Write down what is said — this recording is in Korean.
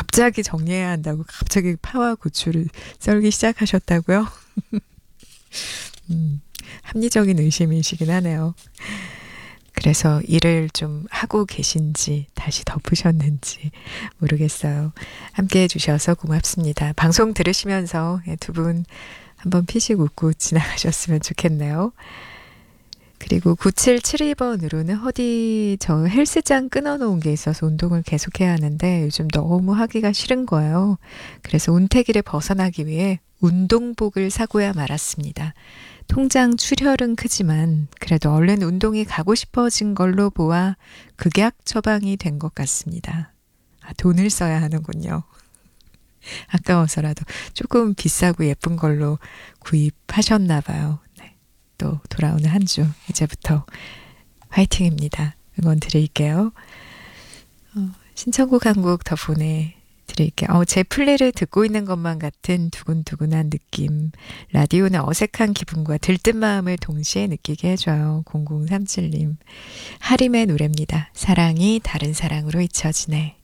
갑자기 정리해야 한다고 갑자기 파와 고추를 썰기 시작하셨다고요? 합리적인 의심이시긴 하네요. 그래서 일을 좀 하고 계신지 다시 덮으셨는지 모르겠어요. 함께 해주셔서 고맙습니다. 방송 들으시면서 두 분 한번 피식 웃고 지나가셨으면 좋겠네요. 그리고 9772번으로는 허디 저 헬스장 끊어놓은 게 있어서 운동을 계속해야 하는데 요즘 너무 하기가 싫은 거예요. 그래서 운태기를 벗어나기 위해 운동복을 사고야 말았습니다. 통장 출혈은 크지만 그래도 얼른 운동이 가고 싶어진 걸로 보아 극약 처방이 된 것 같습니다. 아, 돈을 써야 하는군요. 아까워서라도 조금 비싸고 예쁜 걸로 구입하셨나 봐요. 네. 또 돌아오는 한 주 이제부터 화이팅입니다. 응원 드릴게요. 신청곡 한 곡 더 보내드릴게요. 제 플레이를 듣고 있는 것만 같은 두근두근한 느낌. 라디오는 어색한 기분과 들뜬 마음을 동시에 느끼게 해줘요. 0037님. 하림의 노래입니다. 사랑이 다른 사랑으로 잊혀지네.